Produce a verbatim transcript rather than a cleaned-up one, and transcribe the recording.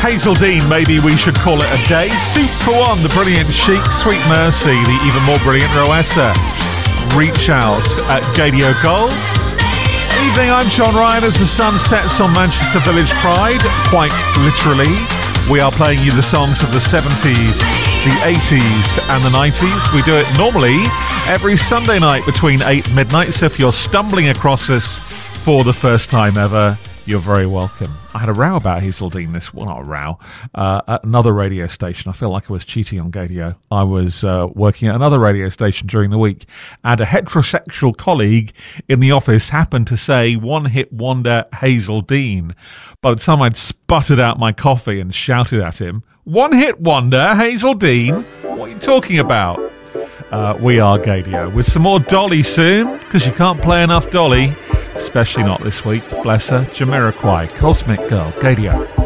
Hazeldine, maybe we should call it a day. Soup for One, the brilliant Chic, Sweet Mercy, the even more brilliant Roetta. Reach Out at Gadio Gold. Evening, I'm John Ryan as the sun sets on Manchester Village Pride. Quite literally, we are playing you the songs of the seventies, the eighties and the nineties. We do it normally every Sunday night between eight and midnight, so if you're stumbling across us for the first time ever, you're very welcome. I had a row about Hazeldine this, well, not a row, uh, at another radio station. I feel like I was cheating on Gadio. I was uh, working at another radio station during the week, and a heterosexual colleague in the office happened to say one-hit wonder Hazeldine. By the time I'd sputtered out my coffee and shouted at him, one-hit wonder Hazeldine? What are you talking about? Uh, we are Gadio, with some more Dolly soon, because you can't play enough Dolly. Especially not this week, bless her. Jamiroquai, Cosmic Girl, Gadio.